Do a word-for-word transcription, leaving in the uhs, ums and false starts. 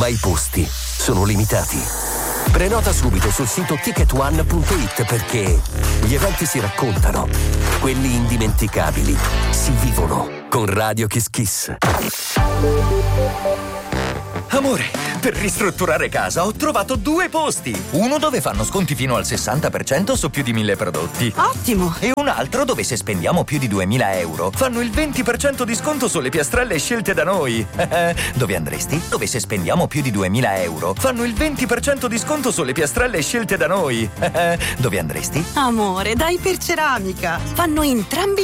ma i posti sono limitati. Prenota subito sul sito ticket one punto it perché gli eventi si raccontano, quelli indimenticabili si vivono con Radio Kiss Kiss. Amore, per ristrutturare casa ho trovato due posti. Uno dove fanno sconti fino al sessanta per cento su più di mille prodotti. Ottimo! E un altro dove se spendiamo più di duemila euro fanno il venti per cento di sconto sulle piastrelle scelte da noi. Dove andresti? Dove se spendiamo più di duemila euro fanno il venti per cento di sconto sulle piastrelle scelte da noi. Dove andresti? Amore, dai per Ceramica! Fanno entrambi